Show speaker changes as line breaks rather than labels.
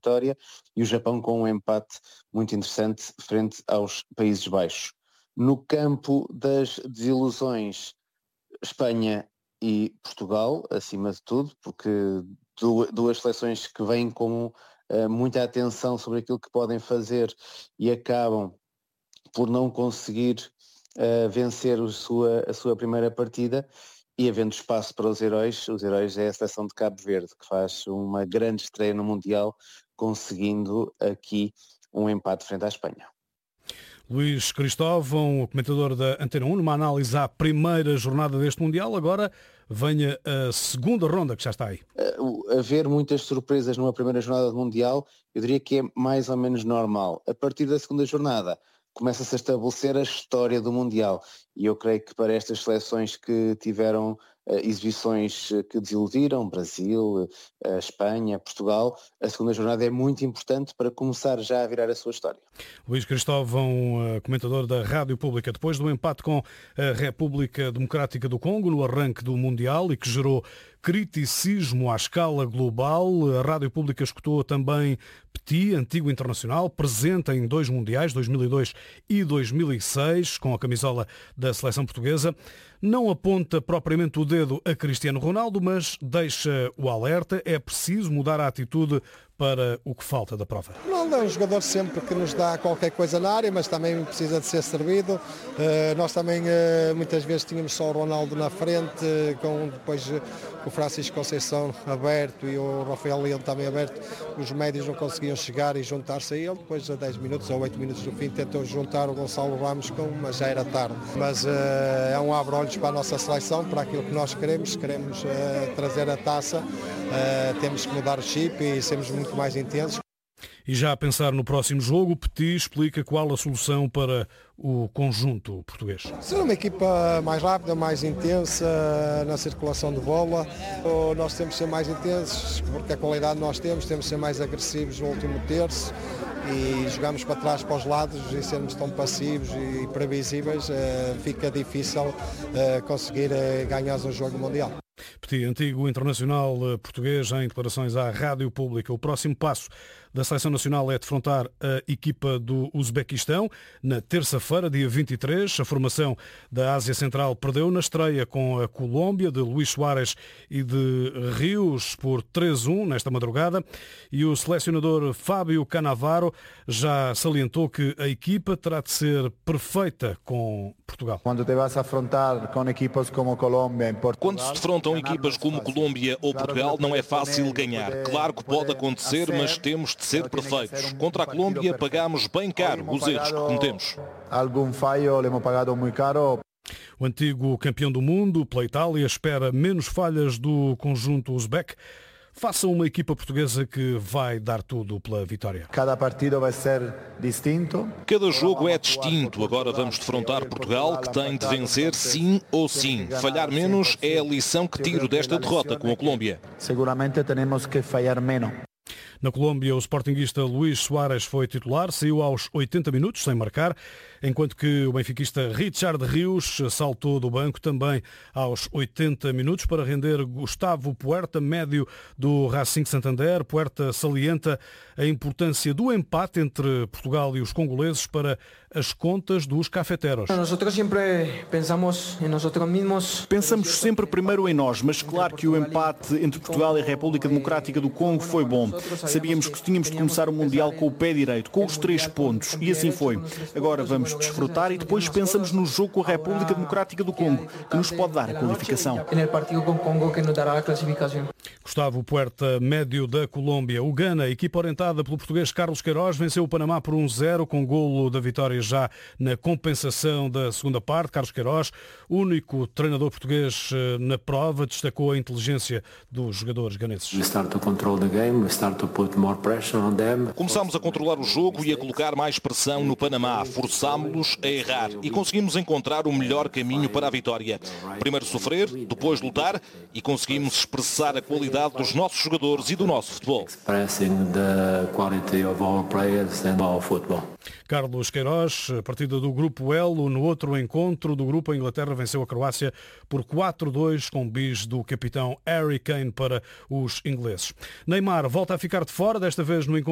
vitória, e o Japão com um empate muito interessante frente aos Países Baixos. No campo das desilusões, Espanha e Portugal, acima de tudo, porque duas seleções que vêm com muita atenção sobre aquilo que podem fazer e acabam por não conseguir vencer a sua primeira partida, e havendo espaço para os heróis é a seleção de Cabo Verde, que faz uma grande estreia no Mundial, conseguindo aqui um empate frente à Espanha.
Luís Cristóvão, o comentador da Antena 1, numa análise à primeira jornada deste Mundial. Agora venha a segunda ronda, que já está aí.
Haver muitas surpresas numa primeira jornada do Mundial, eu diria que é mais ou menos normal. A partir da segunda jornada começa-se a estabelecer a história do Mundial, e eu creio que para estas seleções que tiveram exibições que desiludiram, Brasil, Espanha, Portugal, a segunda jornada é muito importante para começar já a virar a sua história.
Luís Cristóvão, comentador da Rádio Pública, depois do empate com a República Democrática do Congo no arranque do Mundial e que gerou criticismo à escala global, a Rádio Pública escutou também Petit, antigo internacional, presente em 2 mundiais, 2002 e 2006, com a camisola da seleção portuguesa. Não aponta propriamente o dedo a Cristiano Ronaldo, mas deixa o alerta. É preciso mudar a atitude para o que falta da prova.
Ronaldo é um jogador sempre que nos dá qualquer coisa na área, mas também precisa de ser servido. Nós também muitas vezes tínhamos só o Ronaldo na frente, com depois o Francisco Conceição aberto e o Rafael Leão também aberto. Os médios não conseguiam chegar e juntar-se a ele. Depois, a 10 minutos ou 8 minutos do fim, tentou juntar o Gonçalo Ramos, mas já era tarde. Mas é um abre-olhos para a nossa seleção, para aquilo que nós queremos trazer a taça. Temos que mudar o chip e sermos muito mais intensos.
E já a pensar no próximo jogo, Petit explica qual a solução para o conjunto português.
Ser uma equipa mais rápida, mais intensa na circulação de bola. Nós temos que ser mais intensos, porque a qualidade nós temos de ser mais agressivos no último terço, e jogamos para trás, para os lados, e sermos tão passivos e previsíveis, fica difícil conseguir ganhar um jogo mundial.
Petit, antigo internacional português, em declarações à Rádio Pública. O próximo passo da Seleção Nacional é defrontar a equipa do Uzbequistão na terça-feira, dia 23. A formação da Ásia Central perdeu na estreia com a Colômbia, de Luís Soares e de Rios, por 3-1 nesta madrugada. E o selecionador Fábio Cannavaro já salientou que a equipa terá de ser perfeita com Portugal.
Quando te vas a afrontar com equipas como Colômbia em Portugal,
quando se defrontam equipas como Colômbia ou Portugal, não é fácil ganhar. Claro que pode acontecer, mas temos de ser perfeitos. Contra a Colômbia pagámos bem caro os erros que cometemos.
Algum fallo le hemos pagado muito caro.
O antigo campeão do mundo, pela Itália, espera menos falhas do conjunto uzbek. Faça uma equipa portuguesa que vai dar tudo pela vitória.
Cada partido vai ser distinto.
Cada jogo é distinto. Agora vamos defrontar Portugal, que tem de vencer sim ou sim. Falhar menos é a lição que tiro desta derrota com a Colômbia.
Seguramente teremos que falhar menos.
Na Colômbia, o sportinguista Luís Soares foi titular, saiu aos 80 minutos sem marcar, enquanto que o benfiquista Richard Rios saltou do banco também aos 80 minutos para render Gustavo Puerta, médio do Racing Santander. Puerta salienta a importância do empate entre Portugal e os congoleses para as contas dos cafeteros.
Pensamos sempre primeiro em nós, mas claro que o empate entre Portugal e a República Democrática do Congo foi bom. Sabíamos que tínhamos de começar o Mundial com o pé direito, com os 3 pontos, e assim foi. Agora vamos desfrutar e depois pensamos no jogo com a República Democrática do Congo, que nos pode dar a qualificação.
Gustavo Puerta, médio da Colômbia. O Gana, equipa orientada pelo português Carlos Queiroz, venceu o Panamá por 1-0, com golo da vitória já na compensação da segunda parte. Carlos Queiroz, único treinador português na prova, destacou a inteligência dos jogadores ganeses.
Começámos a controlar o jogo e a colocar mais pressão no Panamá. Forçámos-los a errar e conseguimos encontrar o melhor caminho para a vitória. Primeiro sofrer, depois lutar, e conseguimos expressar a qualidade dos nossos jogadores e do nosso futebol.
Carlos Queiroz, partida do Grupo L. No outro encontro do grupo, a Inglaterra venceu a Croácia por 4-2, com bis do capitão Harry Kane para os ingleses. Neymar volta a ficar de fora, desta vez no encontro